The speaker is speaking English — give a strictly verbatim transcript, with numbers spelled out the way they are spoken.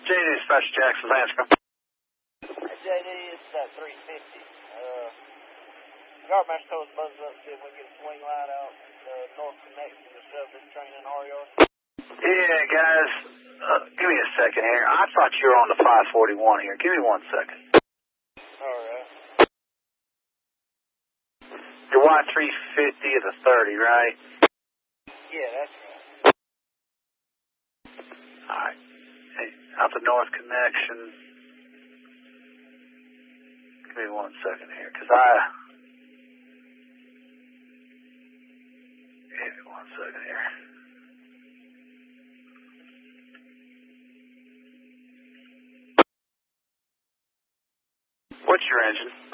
J D Dispatch Jackson, Lanscombe. Hey, J D, it's that three fifty. Uh, Guardmaster told us buzz up, see if we can get a swing light out the north connection to shove this train in our yard. Yeah, guys, uh, give me a second here. I thought you were on the five forty-one here. Give me one second. Alright. Your Y three fifty is a thirty, right? Yeah, that's right. Alright. Hey, out the north connection. Give me one second here, because I... Give me one second here. What's your engine?